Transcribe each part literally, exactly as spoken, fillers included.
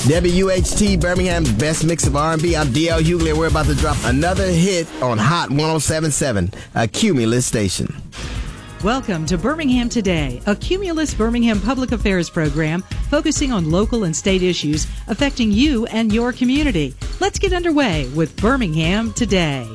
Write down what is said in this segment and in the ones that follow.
W H T, Birmingham's best mix of R and B. I'm D L Hughley, and we're about to drop another hit on Hot one oh seven point seven, a Cumulus station. Welcome to Birmingham Today, a Cumulus Birmingham public affairs program focusing on local and state issues affecting you and your community. Let's get underway with Birmingham Today.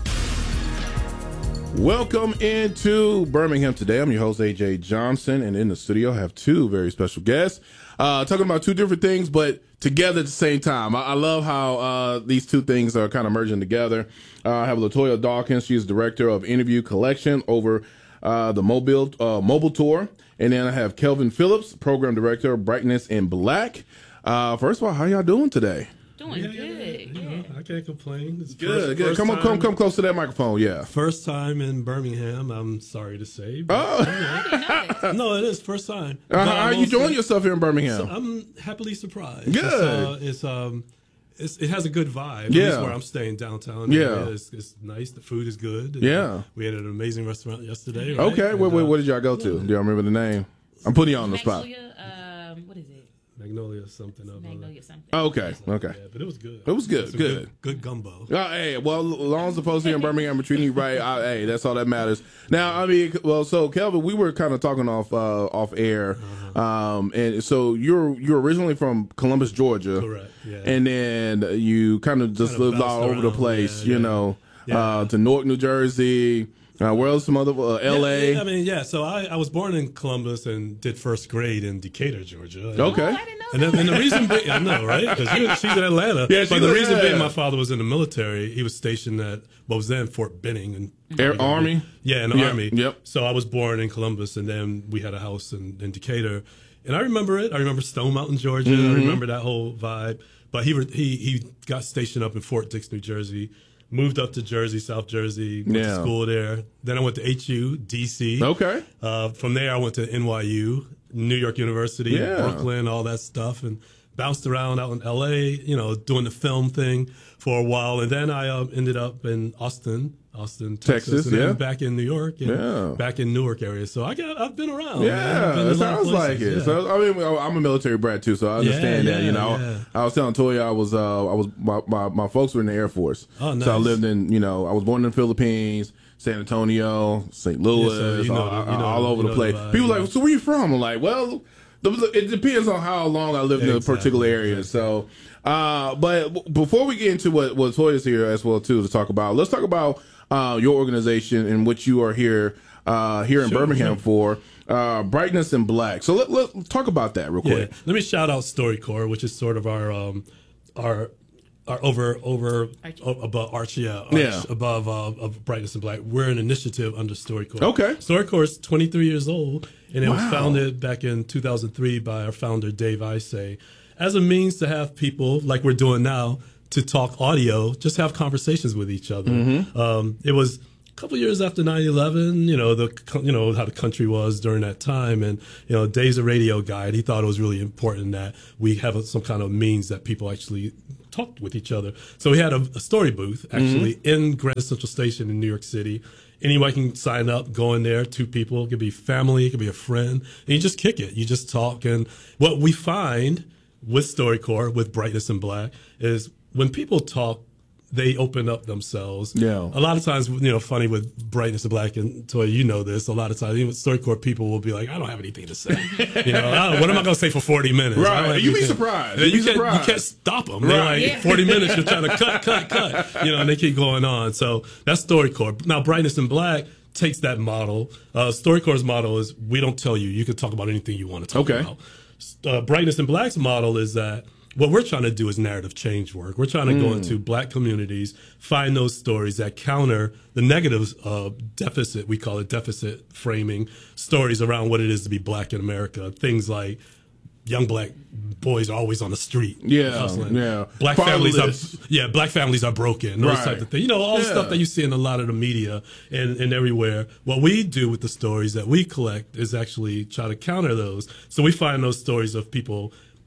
Welcome into Birmingham Today. I'm your host, A J Johnson, and in the studio I have two very special guests uh, talking about two different things, but together at the same time. I, I love how uh, these two things are kind of merging together. Uh, I have LaToya Dawkins. She's director of interview collection over uh, the mobile uh, mobile tour, and then I have Kelvin Phillips, program director of Brightness in Black. Uh, first of all, how y'all doing today? Doing yeah, good. Yeah, you know, I can't complain. It's good, first, good. First come on, time, come, come close to that microphone. Yeah. First time in Birmingham. I'm sorry to say. But, oh, no, it is first time. Uh, how are you enjoying yourself here in Birmingham? So I'm happily surprised. Good. It's, uh, it's um, it's, it has a good vibe. Yeah. At least where I'm staying downtown. Yeah. It's, it's nice. The food is good. Yeah. We had an amazing restaurant yesterday. Right? Okay. And, wait, wait, uh, what did y'all go to? Do y'all remember the name? I'm putting you on the spot. Magnolia, um, what is it? Magnolia something. Of, Magnolia something. Oh, okay. Okay. Yeah, but it was good. It was good. Some Good. good. Good gumbo. Oh, hey, well, as long as the folks here in Birmingham are treating you right, I, hey, that's all that matters. Now, I mean, well, so Kelvin, we were kind of talking off uh, off air, uh-huh. um, and so you're you're originally from Columbus, Georgia, Correct. Yeah. And then you kind of just Kind of lived all over the around, place, yeah, you yeah. know, Yeah. uh, to Newark, New Jersey. Uh, where else? Some other uh, L A. Yeah, I mean, yeah. So I, I was born in Columbus and did first grade in Decatur, Georgia. Okay. Oh, I didn't know And, then, and the reason being, I know, right? Because she's in Atlanta. Yeah, but the was, reason yeah. being, my father was in the military. He was stationed at what was then Fort Benning, and Air Army. Yeah, in the Yep, Army. yep. So I was born in Columbus, and then we had a house in, in Decatur, and I remember it. I remember Stone Mountain, Georgia. Mm-hmm. I remember that whole vibe. But he re- he he got stationed up in Fort Dix, New Jersey. Moved up to Jersey, South Jersey, went Yeah. to school there. Then I went to H U, D C. Okay. Uh, from there, I went to N Y U, New York University, Yeah. Brooklyn, all that stuff, and bounced around out in L A, you know, doing the film thing for a while. And then I uh, ended up in Austin, Austin, Texas, Texas, and then yeah. back in New York, and Yeah. back in Newark area. So I got, I've been around. man. I've Yeah, been to it a lot of sounds like places, it. yeah. So I mean, I'm a military brat too, so I understand Yeah, that. You yeah, know, yeah. I was telling Toya I was, uh, I was, my, my, my folks were in the Air Force. Oh, nice. So I lived in, you know, I was born in the Philippines, San Antonio, Saint Louis, Yeah, so you know all, the- you know- all over you the know the place. vibe, People yeah. like, so where you from? I'm like, well, the- it depends on how long I lived in a Exactly, particular area. exactly. So, uh, but w- before we get into what what Toya's here as well too to talk about, let's talk about uh, your organization and what you are here uh, here in Sure, Birmingham sure. for. Uh, Brightness in Black. So let, let's talk about that real Yeah. quick. Let me shout out StoryCorps, which is sort of our um, our our over over Archie. o- above Arch, yeah, Arch, Yeah. above uh, of Brightness and Black. We're an initiative under StoryCorps. Okay. StoryCorps is twenty-three years old, and it was Wow. founded back in two thousand three by our founder Dave Isay as a means to have people like we're doing now to talk audio, just have conversations with each other. Mm-hmm. Um, it was a couple years after nine eleven, you know, the co- you know how the country was during that time, and you know, Dave's a radio guy, and he thought it was really important that we have a, some kind of means that people actually talked with each other. So we had a, a story booth actually in Grand Central Station in New York City. Anybody can sign up, go in there. Two people, it could be family, it could be a friend, and you just kick it. You just talk. And what we find with StoryCorps, with Brightness and Black, is when people talk, they open up themselves. Yeah. A lot of times, you know, funny with Brightness and Black, and Toya, you know this, a lot of times, even StoryCorps people will be like, I don't have anything to say. You know, I don't- what am I going to say for forty minutes? I don't Right. have You'd be anything. surprised. You, You'd be can't, surprised. you can't stop them. They're Right. like, Yeah. forty minutes, you're trying to cut, cut, cut. You know, and they keep going on. So that's StoryCorps. Now, Brightness and Black takes that model. Uh, StoryCorps' model is we don't tell you. You can talk about anything you want to talk Okay. about. Uh, Brightness and Black's model is that what we're trying to do is narrative change work. We're trying to go into Black communities, find those stories that counter the negative uh, deficit, we call it deficit framing, stories around what it is to be Black in America. Things like young Black boys are always on the street. Yeah, hustling. yeah. Black families Fatherless. are, yeah, Black families are broken. Those Right. type of things. You know, all the Yeah. stuff that you see in a lot of the media and, and everywhere. What we do with the stories that we collect is actually try to counter those. So we find those stories of people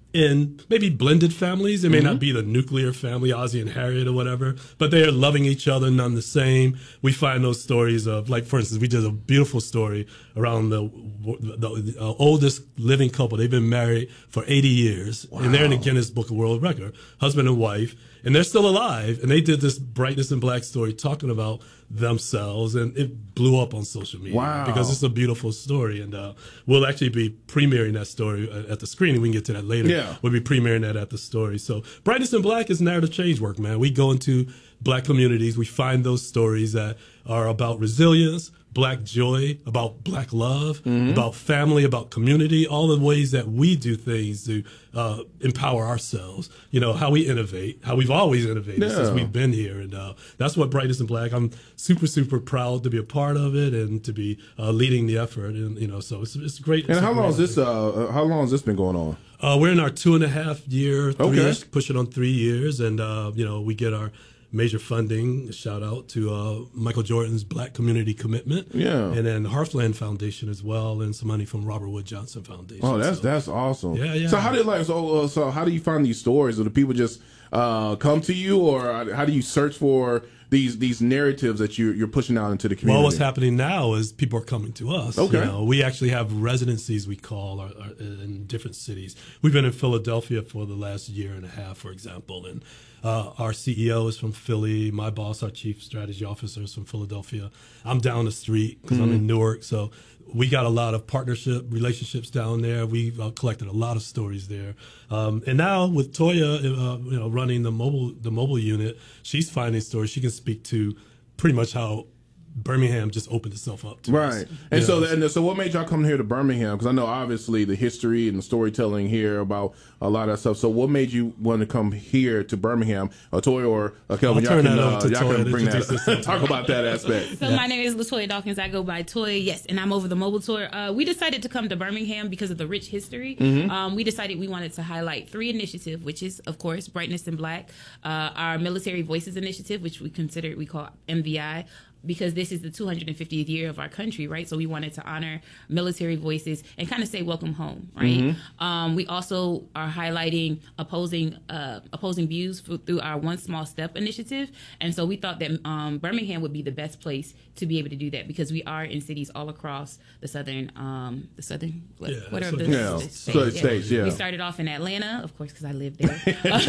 in maybe blended families. It may mm-hmm. not be the nuclear family, Ozzie and Harriet or whatever, but they are loving each other, none the same. We find those stories of, like, for instance, we did a beautiful story around the the uh, oldest living couple. They've been married for eighty years, wow. and they're in the Guinness Book of World Record, husband and wife, and they're still alive. And they did this Brightness in Black story talking about themselves, and it blew up on social media wow. because it's a beautiful story. And uh, we'll actually be premiering that story at the screening. We can get to that later. Yeah. We'll be premiering that at the story. So Brightness in Black is narrative change work, man. We go into Black communities. We find those stories that are about resilience, Black joy, about Black love, mm-hmm. about family, about community, all the ways that we do things to uh, empower ourselves. You know, how we innovate, how we've always innovated yeah. since we've been here. And uh, that's what Brightness in Black, I'm super, super proud to be a part of it and to be uh, leading the effort. And, you know, so it's, it's great. And it's how long great has this, uh, how long has this been going on? Uh, we're in our two and a half year, three okay. pushing on three years. And, uh, you know, we get our major funding. Shout out to uh, Michael Jordan's Black Community Commitment, yeah, and then Hearthland Foundation as well, and some money from Robert Wood Johnson Foundation. Oh, that's so, that's awesome. Yeah, yeah. So how did like so uh, so how do you find these stories? Or do people just uh, come to you, or how do you search for these these narratives that you you're pushing out into the community? Well, what's happening now is people are coming to us. Okay, you know, we actually have residencies we call are, are in different cities. We've been in Philadelphia for the last year and a half, for example, and. Uh, our C E O is from Philly. My boss, our chief strategy officer, is from Philadelphia. I'm down the street because mm-hmm. I'm in Newark. So we got a lot of partnership relationships down there. We've uh, collected a lot of stories there. Um, and now with Toya, uh, you know, running the mobile the mobile unit, she's finding stories. She can speak to pretty much how Birmingham just opened itself up to right. us. And You so, know, and so, what made y'all come here to Birmingham? Because I know obviously the history and the storytelling here about a lot of that stuff. So, what made you want to come here to Birmingham? Uh, Toya or uh, Kelvin, y'all can, uh, y'all can bring that. Talk about that aspect. So, yeah. My name is LaToya Dawkins. I go by Toya. Yes, and I'm over the mobile tour. Uh, we decided to come to Birmingham because of the rich history. Mm-hmm. Um, we decided we wanted to highlight three initiatives, which is, of course, Brightness in Black, uh, our Military Voices Initiative, which we consider we call M V I. Because this is the two hundred fiftieth year of our country, right? So we wanted to honor military voices and kind of say welcome home, right? Mm-hmm. Um, we also are highlighting opposing uh, opposing views for, through our One Small Step initiative. And so we thought that um, Birmingham would be the best place to be able to do that because we are in cities all across the southern, um, the southern, what, yeah, what are so the, yeah. the states? So yeah. states? Yeah. We started off in Atlanta, of course, because I lived there.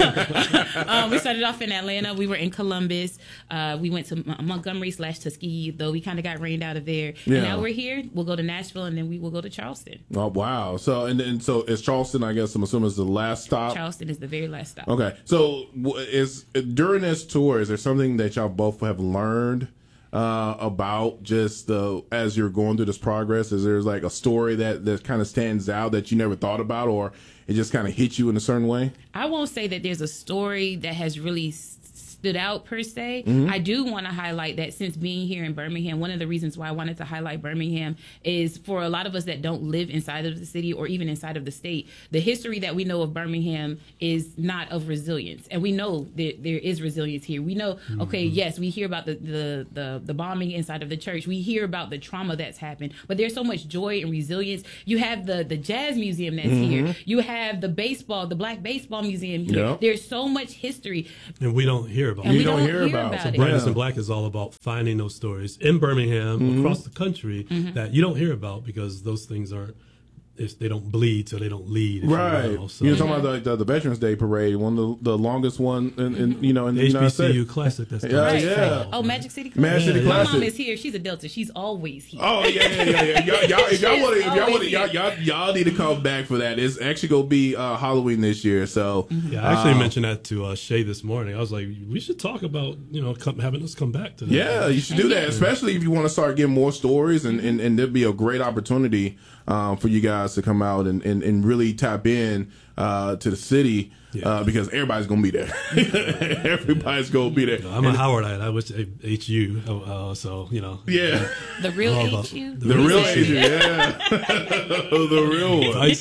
um, we started off in Atlanta. We were in Columbus. Uh, we went to M- Montgomery slash Tuskegee, though we kind of got rained out of there. Yeah. And now we're here. We'll go to Nashville, and then we will go to Charleston. Oh wow! So and then so is Charleston? I guess I'm assuming is the last stop. Charleston is the very last stop. Okay. So is during this tour, is there something that y'all both have learned uh, about just the as you're going through this progress? Is there like a story that that kind of stands out that you never thought about, or it just kind of hit you in a certain way? I won't say that there's a story that has really stood out per se. Mm-hmm. I do want to highlight that since being here in Birmingham, one of the reasons why I wanted to highlight Birmingham is for a lot of us that don't live inside of the city or even inside of the state, the history that we know of Birmingham is not of resilience. And we know that there is resilience here. We know, mm-hmm. okay, yes, we hear about the, the, the, the bombing inside of the church. We hear about the trauma that's happened, but there's so much joy and resilience. You have the, the jazz museum that's mm-hmm. here. You have the baseball, the Black Baseball Museum here. Yep. There's so much history. And we don't hear about And it. we don't don't hear hear about about, it. it. Brightness Yeah. in Black is all about finding those stories in Birmingham, Mm-hmm. across the country, Mm-hmm. that you don't hear about because those things aren't, if they don't bleed, so they don't lead. if Right. You know, so. You're talking about the, the, the Veterans Day Parade, one of the, the longest one in, in you know in the United States. H B C U Classic. That's Yeah, Right. yeah. Oh, Magic City Classic. Magic City My Classic. mom is here. She's a Delta. She's always here. Oh yeah, yeah, yeah, yeah. Y'all, y'all, if y'all want to, if y'all Always want to, y'all, here. y'all, y'all need to come back for that. It's actually gonna be uh, Halloween this year. So Yeah, I actually um, mentioned that to uh, Shay this morning. I was like, we should talk about you know come, having us come back to that. yeah, you should do that, especially if you want to start getting more stories, and, and, and there'd be a great opportunity um, for you guys to come out and, and, and really tap in uh, to the city. Yeah. Uh, because everybody's gonna be there. Everybody's gonna be there. I'm a Howardite. I wish H U. Uh, so you know. Yeah, The real All about H U. the real Asian. Yeah, the real one. Ice-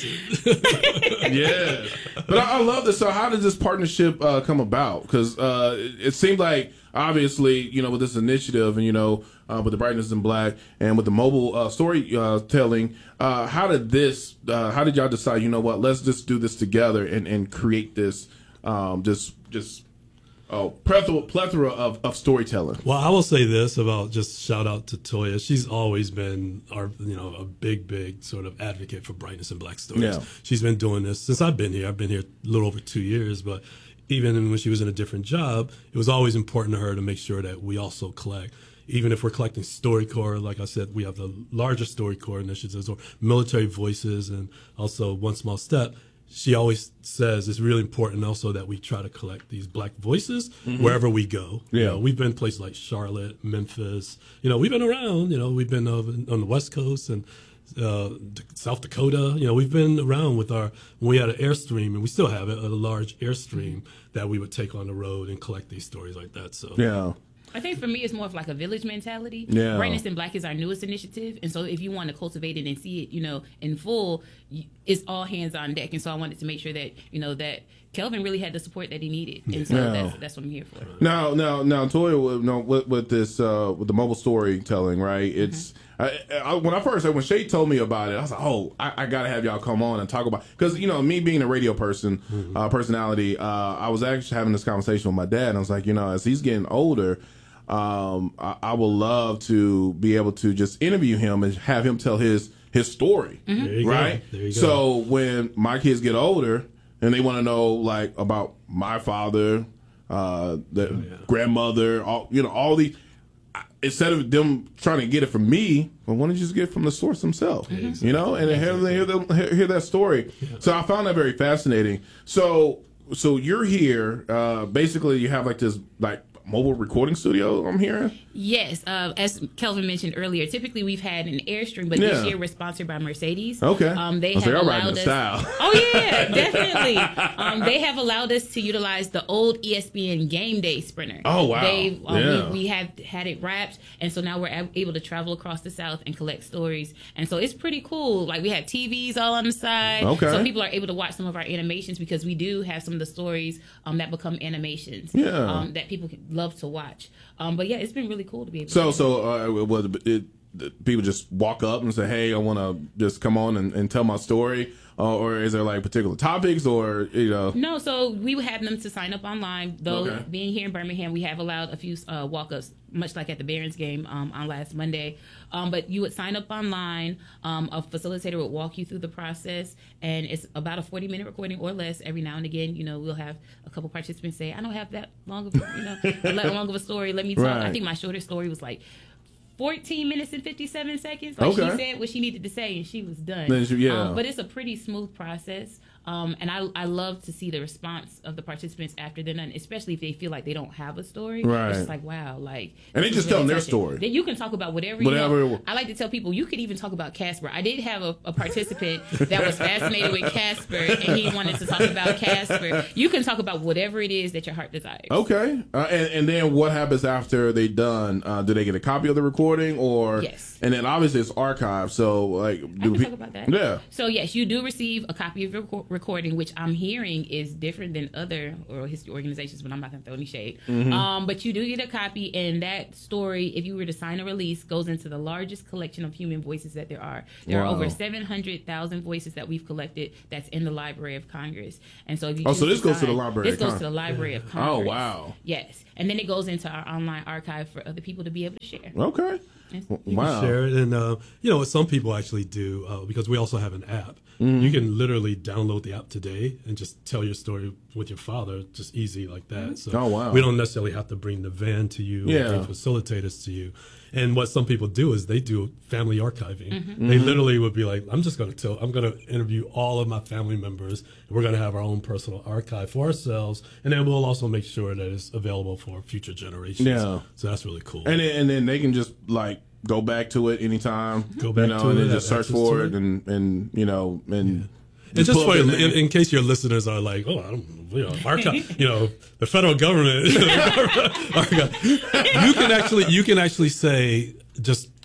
Yeah, but I, I love this. So, how did this partnership uh, come about? Because uh, it, it seemed like obviously, you know, with this initiative and, you know, uh, with the Brightness in Black and with the mobile uh, storytelling, uh, how did this, uh, how did y'all decide, you know what, let's just do this together and, and create this, um, just, just, oh, plethora, plethora of, of storytelling? Well, I will say this about just shout out to Toya. She's always been our, you know, a big, big sort of advocate for Brightness in Black stories. Yeah. She's been doing this since I've been here. I've been here a little over two years, but even when she was in a different job, it was always important to her to make sure that we also collect. Even if we're collecting StoryCorps, like I said, we have the larger StoryCorps initiatives or military voices and also One Small Step. She always says it's really important also that we try to collect these Black voices mm-hmm. wherever we go. Yeah. You know, we've been places like Charlotte, Memphis. You know, we've been around. You know, we've been uh, on the West Coast and uh, South Dakota. You know, we've been around with our, when we had an Airstream, and we still have it, a large Airstream that we would take on the road and collect these stories like that. So yeah. I think for me, it's more of like a village mentality. Yeah. Brightness in Black is our newest initiative. And so if you want to cultivate it and see it, you know, in full, it's all hands on deck. And so I wanted to make sure that, you know, that Kelvin really had the support that he needed. And so No. that's, that's what I'm here for. Now, now, now, Toya, no, with, with this, uh, with the mobile storytelling, right? It's, mm-hmm. I, I, when I first, when Shay told me about it, I was like, oh, I, I got to have y'all come on and talk about, because, you know, me being a radio person, mm-hmm. uh, personality, uh, I was actually having this conversation with my dad, and I was like, you know, as he's getting older, um, I, I would love to be able to just interview him and have him tell his, his story, mm-hmm. there you right? Go. There you go. So when my kids get older, and they want to know, like, about my father, uh, the oh, yeah. grandmother, all, you know, all the, instead of them trying to get it from me, well, why don't you just get it from the source himself, mm-hmm. you know, and hear, hear, them, hear, hear that story. Yeah. So I found that very fascinating. So, so you're here, uh, basically you have like this, like, mobile recording studio, I'm hearing? Yes. Uh, as Kelvin mentioned earlier, typically we've had an Airstream, but yeah. this year we're sponsored by Mercedes. Okay. Um, they oh, have so allowed us. Style. Oh, yeah, definitely. Um, they have allowed us to utilize the old E S P N Game Day Sprinter. Oh, wow. They, um, yeah. we, we have had it wrapped, and so now we're able to travel across the South and collect stories. And so it's pretty cool. Like, we have T Vs all on the side. Okay. So people are able to watch some of our animations because we do have some of the stories um, that become animations yeah. um, that people love to watch. Um, but yeah, it's been really cool to be able so, to. So, uh, was it, it, people just walk up and say, hey, I want to just come on and, and tell my story? Uh, or is there like particular topics or, you know? No, so we would have them to sign up online. Though okay. being here in Birmingham, we have allowed a few uh, walk-ups, much like at the Barons game um, on last Monday. Um, but you would sign up online. Um, a facilitator would walk you through the process, and it's about a forty-minute recording or less. Every now and again, you know, we'll have a couple participants say, "I don't have that long of, you know, that long of a story. Let me talk." Right. I think my shortest story was like fourteen minutes and fifty-seven seconds. Like okay. she said what she needed to say, and she was done. Then she, yeah. Um, but it's a pretty smooth process. Um, and I, I love to see the response of the participants after they're done, especially if they feel like they don't have a story. Right. It's just like, wow, like. And they just tell their story. Then you can talk about whatever, whatever. you want. I like to tell people, you could even talk about Casper. I did have a, a participant that was fascinated with Casper, and he wanted to talk about Casper. You can talk about whatever it is that your heart desires. Okay. Uh, and, and then what happens after they done? Uh, do they get a copy of the recording? Or yes. And then obviously it's archived, so like. I Do can pe- talk about that. Yeah. So yes, you do receive a copy of your rec- recording, which I'm hearing is different than other oral history organizations, but I'm not going to throw any shade. Mm-hmm. Um, but you do get a copy, and that story, if you were to sign a release, goes into the largest collection of human voices that there are. There wow. are over seven hundred thousand voices that we've collected that's in the Library of Congress. And so if you oh, so this to goes sign, to the Library This of goes Con- to the Library of Oh, Congress. wow. Yes. And then it goes into our online archive for other people to be able to share. Okay. You wow. can share it, and uh, you know what some people actually do uh, because we also have an app. Mm-hmm. You can literally download the app today and just tell your story with your father, just easy like that. So oh, wow. we don't necessarily have to bring the van to you yeah. or bring facilitators to you. And what some people do is they do family archiving. Mm-hmm. They Mm-hmm. literally would be like, I'm just going to tell, I'm going to interview all of my family members. And we're going to have our own personal archive for ourselves. And then we'll also make sure that it's available for future generations. Yeah. So that's really cool. And then, and then they can just like go back to it anytime. Go back you know, to and it. then just search for it, it and, and, you know, and. Yeah. And just for in, in, in case your listeners are like, oh, I don't, you know, archive, you know, the federal government, you can actually you can actually say just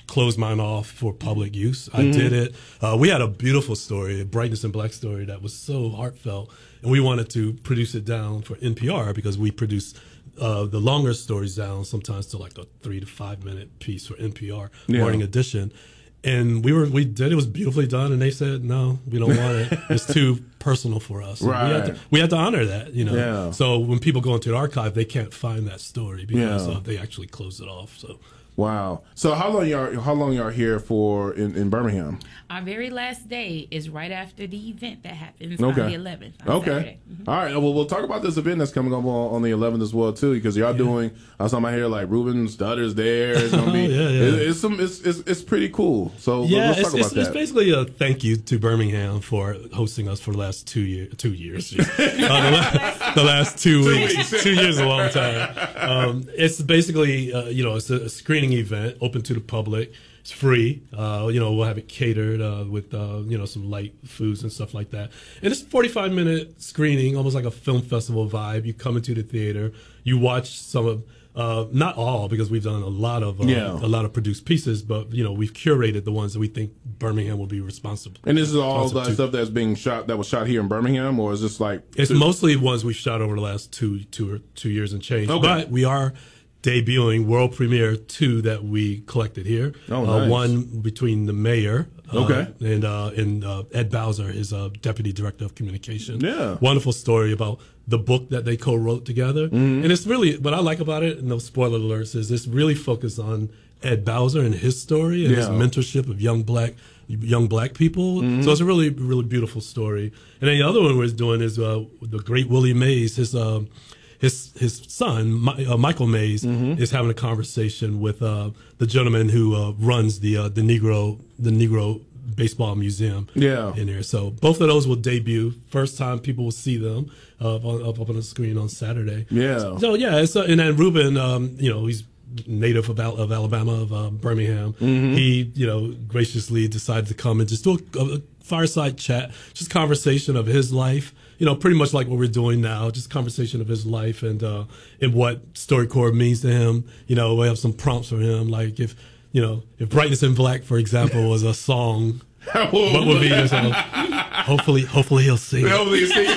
closed mine off for public use. I Mm-hmm. did it. Uh, we had a beautiful story, a Brightness in Black story that was so heartfelt, and we wanted to produce it down for N P R because we produce uh, the longer stories down sometimes to like a three to five minute piece for N P R Yeah. morning edition. And we were we did it was beautifully done, and they said no, we don't want it. It's too personal for us. And Right. We had, to, we had to honor that, you know. Yeah. So when people go into the archive, they can't find that story because Yeah. uh, they actually closed it off. So. Wow. So how long y'all how long y'all here for in, in Birmingham? Our very last day is right after the event that happens Okay. on the eleventh. On Okay. Saturday. Mhm. All right. Well, we'll talk about this event that's coming up on, on the eleventh as well too, because y'all doing. I saw my hair like Ruben Studders there. It's gonna be. Yeah, yeah. It, it's some. It's, it's it's pretty cool. So Yeah, let's it's, talk it's, about it's that. basically a thank you to Birmingham for hosting us for the last two years. Two years, uh, the, la- the last two weeks. Two years is a long time. Um, it's basically, uh, you know, it's a, a screening event open to the public. It's free. Uh, you know, we'll have it catered uh, with uh, you know some light foods and stuff like that. And it's a forty-five minute screening, almost like a film festival vibe. You come into the theater, you watch some of. Uh, not all, because we've done a lot of uh, Yeah. a lot of produced pieces, but you know we've curated the ones that we think Birmingham will be responsible. And this is all responsive the to. stuff that's being shot that was shot here in Birmingham, or is this like? It's mostly ones we've shot over the last two two or two years and change. Okay. But we are debuting world premiere two that we collected here. Oh, uh, nice. One between the mayor. uh, Okay. and uh, and uh, Ed Bowser is uh, deputy director of communication. Yeah. Wonderful story about the book that they co-wrote together. Mm-hmm. And it's really what I like about it. No spoiler alerts. Is it's really focused on Ed Bowser and his story and his Yeah. mentorship of young black young black people. Mm-hmm. So it's a really really beautiful story. And then the other one we're doing is uh, the great Willie Mays. His um, his his son Mi- uh, Michael Mays Mm-hmm. is having a conversation with uh, the gentleman who uh, runs the uh, the Negro the Negro Baseball Museum. Yeah. in here. So both of those will debut. First time people will see them uh, up, on, up up on the screen on Saturday. Yeah. So yeah, it's, uh, and then Ruben, um, you know, he's native of, Al- of Alabama, of uh, Birmingham. Mm-hmm. He, you know, graciously decided to come and just do a, a fireside chat, just conversation of his life. You know, pretty much like what we're doing now, just conversation of his life and uh, and what StoryCorps means to him. You know, we have some prompts for him, like if you know, if Brightness in Black, for example, was a song, what would be the song? Hopefully, hopefully he'll sing. it. Hopefully you see.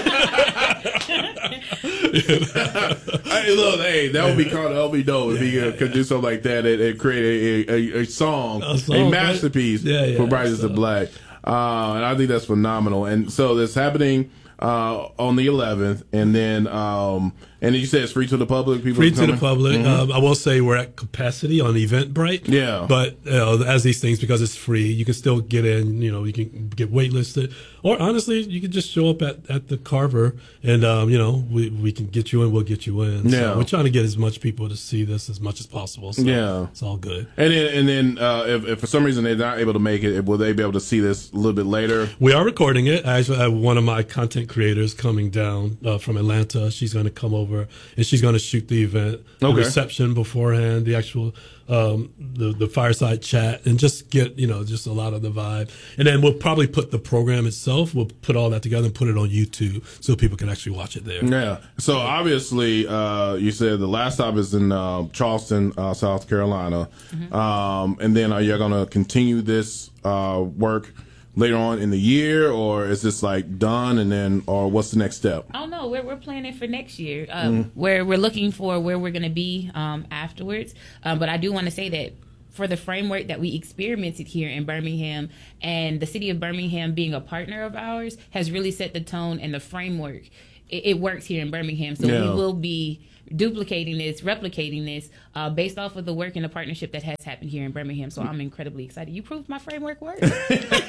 Hey, look, hey, that would be called, that would be dope if he could, could do something like that and, and create a, a, a, a song, A a, song, masterpiece right? Yeah, yeah, for Brightness so- in Black. Uh, and I think that's phenomenal. And so this happening uh, on the eleventh, and then um, and then you said it's free to the public. People Free are to the coming? public. Um, I will say we're at capacity on Eventbrite. Yeah. But uh, as these things, because it's free, you can still get in. You know, you can get waitlisted, or honestly, you can just show up at, at the Carver, and um, you know, we we can get you in. We'll get you in. So Yeah. we're trying to get as much people to see this as much as possible. So Yeah. it's all good. And then, and then uh, if, if for some reason they're not able to make it, will they be able to see this a little bit later? We are recording it. I actually have one of my content creators coming down uh, from Atlanta. She's going to come over and she's going to shoot the event, the Okay. reception beforehand, the actual um, the the fireside chat, and just get you know just a lot of the vibe. And then we'll probably put the program itself. We'll put all that together and put it on YouTube so people can actually watch it there. Yeah. So obviously, uh, you said the last stop is in uh, Charleston, uh, South Carolina, um, and then are you going to continue this uh, work later on in the year, or is this like done, and then, or what's the next step? Oh no, we're we're planning for next year. Um, Where we're looking for where we're going to be um, afterwards. Um, but I do want to say that for the framework that we experimented here in Birmingham, and the city of Birmingham being a partner of ours, has really set the tone and the framework. It, it works here in Birmingham, so Yeah. we will be duplicating this, replicating this, uh, based off of the work and the partnership that has happened here in Birmingham. So I'm incredibly excited. You proved my framework works. you,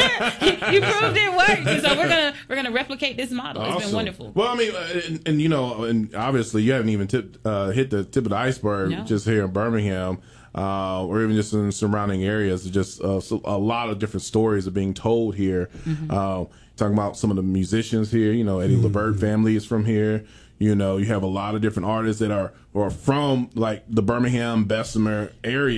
you proved it works. And so we're gonna we're gonna replicate this model. It's been Awesome. wonderful. Well, I mean, uh, and, and you know, and obviously you haven't even tipped, uh, hit the tip of the iceberg No. just here in Birmingham, uh, or even just in surrounding areas. Just uh, so a lot of different stories are being told here. Mm-hmm. Uh, talking about some of the musicians here. You know, Eddie Mm-hmm. LeVert family is from here. You know, you have a lot of different artists that are are from like the Birmingham, Bessemer area.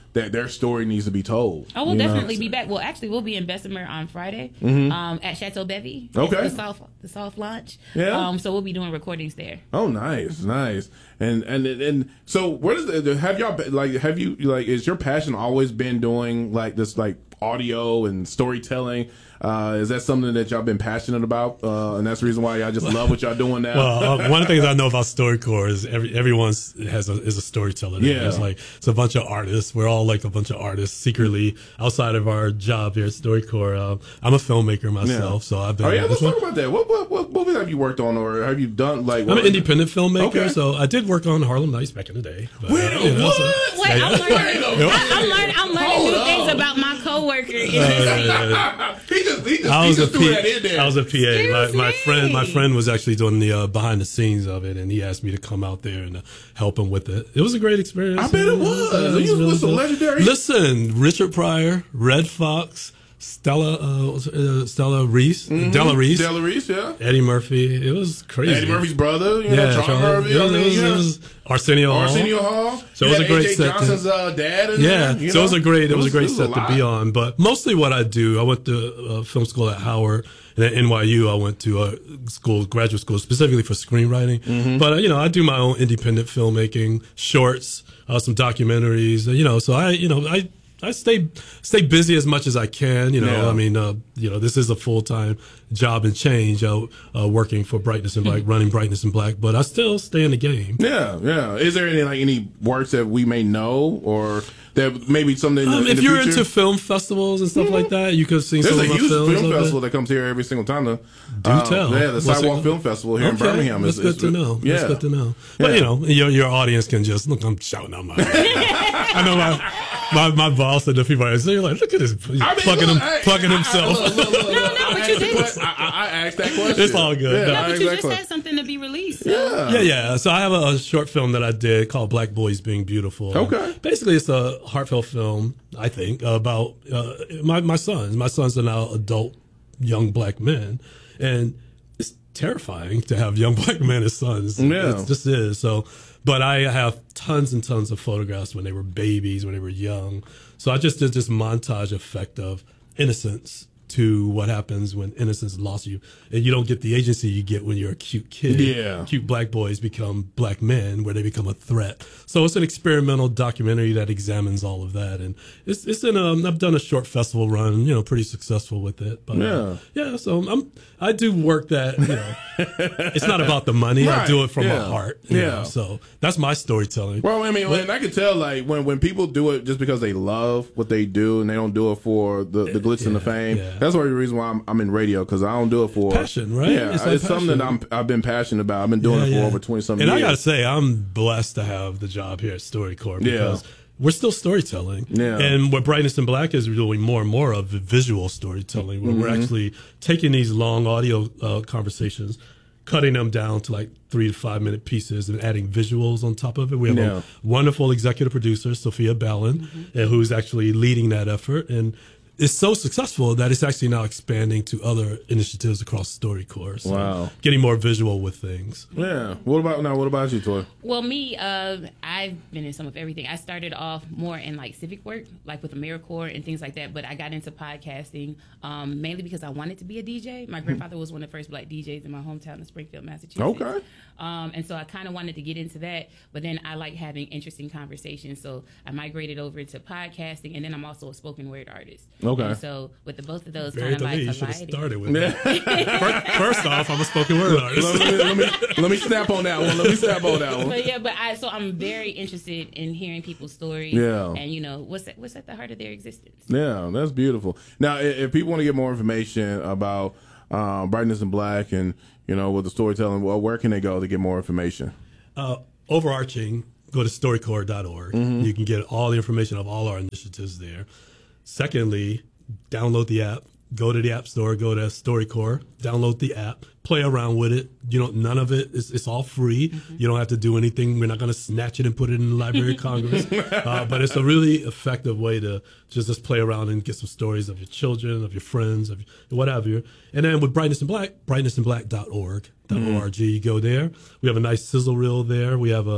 that their story needs to be told. Oh, we'll you know? definitely be back. Well, actually, we'll be in Bessemer on Friday Mhm. um, at Chateau Bevy. Okay. It's the soft, the soft launch. Yeah. Um, so we'll be doing recordings there. Oh, nice, nice. And and and so, where does the, have y'all been- like? Have you like? Is your passion always been doing like this, like audio and storytelling? Uh, is that something that y'all been passionate about, uh, and that's the reason why y'all just love what y'all doing now? Well, uh, one of the things I know about StoryCorps is every everyone has a, is a storyteller. Yeah. It's like it's a bunch of artists. We're all like a bunch of artists secretly outside of our job here at StoryCorps. Uh, I'm a filmmaker myself, Yeah. so I've been. Oh yeah, let's this one- talk about that. What what what movies have you worked on, or have you done like? I'm an independent filmmaker, Okay. so I did work on Harlem Nights back in the day. But, Wait, uh, you know, what? so- Wait, I'm learning. Wait, I, I'm learning. I'm learning Hold new on. things about my coworker. In Uh, this scene. yeah. he just he just, I he was a just threw P- that in there. I was a P A. My, Excuse my me. friend, my friend was actually doing the uh, behind the scenes of it, and he asked me to come out there and uh, help him with it. It was a great experience. I bet it Yeah, was. You was with some good. legendary- Listen, Richard Pryor, Red Fox, Stella, uh, uh, Stella Reese, Della Reese, Della Reese, yeah. Eddie Murphy. It was crazy. Eddie Murphy's brother, you know, Yeah, Charles Charlie- Murphy. It I was, mean, it was, yeah. it was Arsenio Hall. Arsenio Hall. So You it was had a great A J set to- Johnson's uh, dad. In Yeah, there, you so it was know? a great, it was a great it set a to be lot. on. But mostly what I do, I went to uh, film school at Howard, and at N Y U I went to a school, graduate school, specifically for screenwriting. Mm-hmm. But uh, you know, I do my own independent filmmaking, shorts, uh, some documentaries. Uh, you know, so I, you know, I. I stay stay busy as much as I can. You know, Yeah. I mean, uh, you know, this is a full time job and change. Uh, uh, working for Brightness and Black, running Brightness and Black, but I still stay in the game. Yeah, yeah. Is there any like any works that we may know, or that maybe something in, Um, the, in if the you're future? into film festivals and stuff like that, you could have seen There's some a of my huge films. film of it. festival that comes here every single time. To, Do uh, tell. Yeah, the What's Sidewalk it- Film Festival here in Okay, Birmingham. That's is, good is- to know. Yeah. That's good to know. But Yeah. you know, your your audience can just look. I'm shouting out my. I know my my my boss and the people are saying like, look at this, he's I mean, plugging look, him, hey, plugging I- I- himself. look, look, look, No, look, no, I but asked you the did. que- I, I, I asked that question. It's all good. Yeah, No, I No, but asked you that just question. had something to be released. So. Yeah. Yeah, yeah. So I have a, a short film that I did called Black Boys Being Beautiful. Okay. Basically, it's a heartfelt film, I think, about uh, my my sons. My sons are now adult young black men, and it's terrifying to have young black men as sons. Yeah. It just is. So, but I have tons and tons of photographs when they were babies, when they were young. So I just did this montage effect of innocence to what happens when innocence lost you, and you don't get the agency you get when you're a cute kid. Yeah. Cute black boys become black men, where they become a threat. So it's an experimental documentary that examines all of that, and it's it's in a. I've done a short festival run, you know, pretty successful with it. But Yeah. uh, yeah. So I'm I do work that you know, it's not about the money. I Right, do it from yeah, my heart. you yeah. know, so that's my storytelling. Well, I mean, and I can tell like when, when people do it just because they love what they do and they don't do it for the, the glitz and the Yeah, fame. yeah. That's one of the reason why I'm, I'm in radio, because I don't do it for Passion, right? Yeah, It's it's, like something that passion. I'm I've been passionate about. I've been doing Yeah, it for yeah. over twenty some And years. I gotta say, I'm blessed to have the job here at StoryCorps Yeah. because we're still storytelling. Yeah. And what Brightness and Black is doing more and more of visual storytelling, where Mm-hmm. we're actually taking these long audio uh, conversations, cutting them down to like three to five minute pieces and adding visuals on top of it. We have Yeah. a wonderful executive producer, Sophia Ballin, Mm-hmm. uh, who's actually leading that effort. And it's so successful that it's actually now expanding to other initiatives across StoryCorps. So Wow. getting more visual with things. Yeah. What about now? What about you, Toy? Well, me, uh, I've been in some of everything. I started off more in like civic work, like with AmeriCorps and things like that. But I got into podcasting um, mainly because I wanted to be a D J. My grandfather was one of the first black D Js in my hometown of Springfield, Massachusetts. Okay. Um, and so I kind of wanted to get into that. But then I like having interesting conversations. So I migrated over to podcasting. And then I'm also a spoken word artist. Okay. And so with the both of those Very kind of like you should have colliding. started with that. first, first off, I'm a spoken word artist. let, me, let me let me snap on that one. Let me snap on that one. But yeah, but I so I'm very interested in hearing people's stories. Yeah. And you know what's at, what's at the heart of their existence. Yeah, that's beautiful. Now, i- if people want to get more information about um, Brightness and Black and you know with the storytelling, well, where can they go to get more information? Uh, overarching, go to storycorps dot org. Mm-hmm. You can get all the information of all our initiatives there. Secondly, download the app. Go to the App Store, go to StoryCorps, download the app, play around with it. You know, none of it is it's all free. Mm-hmm. You don't have to do anything. We're not going to snatch it and put it in the Library of Congress. Uh, but it's a really effective way to just, just play around and get some stories of your children, of your friends, of whatever. And then with Brightness and Black, brightness and black dot org, Mm-hmm. .org. You go there. We have a nice sizzle reel there. We have a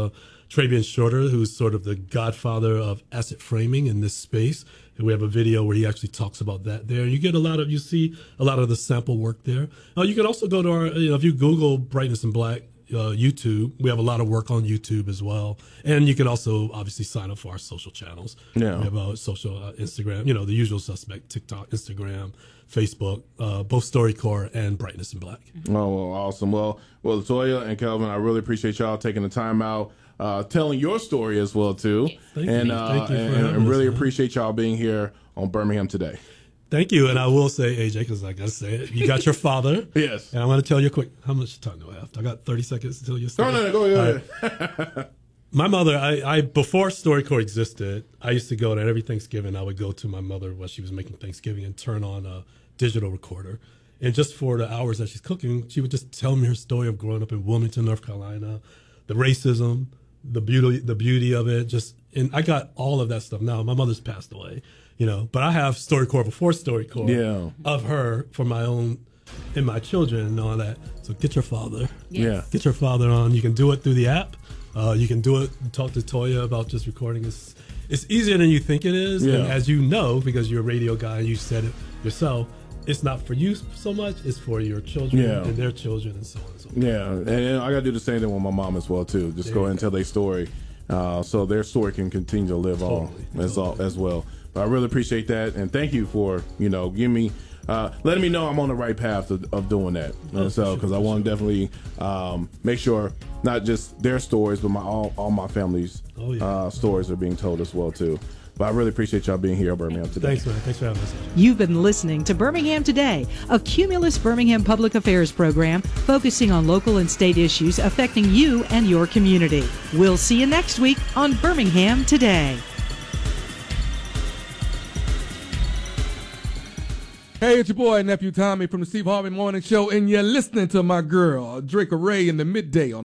Travian Shorter, who's sort of the godfather of asset framing in this space. And we have a video where he actually talks about that there. You get a lot of, you see a lot of the sample work there. Uh, you can also go to our, you know, if you Google Brightness and Black, Uh, YouTube, we have a lot of work on YouTube as well, and you can also obviously sign up for our social channels. Yeah, we have a social uh, Instagram, you know, the usual suspect: TikTok, Instagram, Facebook, uh, both StoryCorps and Brightness and Black. Oh, well, awesome! Well, well, Latoya and Kelvin, I really appreciate y'all taking the time out, uh, telling your story as well too, Thank and you. uh, Thank you and, for and really us, appreciate y'all being here on Birmingham Today. Thank you, and I will say, A J, because I gotta say it. You got your father, yes, and I'm gonna tell you quick. How much time do I have? I got thirty seconds to tell you a story. No, no, no, go ahead. Right. My mother, I, I before StoryCorps existed, I used to go to every Thanksgiving. I would go to my mother while she was making Thanksgiving and turn on a digital recorder, and just for the hours that she's cooking, she would just tell me her story of growing up in Wilmington, North Carolina, the racism, the beauty, the beauty of it. Just, and I got all of that stuff. Now my mother's passed away. You know, but I have StoryCorps before StoryCorps yeah. of her for my own and my children and all that. So get your father. Yes. Yeah. Get your father on. You can do it through the app. Uh, you can do it, talk to Toya about just recording. It's, it's easier than you think it is. Yeah. And as you know, because you're a radio guy and you said it yourself, it's not for you so much. It's for your children yeah. and their children and so on and so forth. Yeah. And, and I got to do the same thing with my mom as well, too. Just there go ahead and tell their story uh, so their story can continue to live totally, on as, totally. all, as well. But I really appreciate that, and thank you for, you know, giving me, uh, letting me know I'm on the right path of, of doing that. Oh, and so, because sure, I want to sure. definitely um, make sure not just their stories, but my all, all my family's oh, yeah. uh, stories are being told as well too. But I really appreciate y'all being here at Birmingham Today. Thanks, man. Thanks for having us. You've been listening to Birmingham Today, a Cumulus Birmingham public affairs program focusing on local and state issues affecting you and your community. We'll see you next week on Birmingham Today. Hey, it's your boy, Nephew Tommy from the Steve Harvey Morning Show, and you're listening to my girl, Drake Ray, in the midday on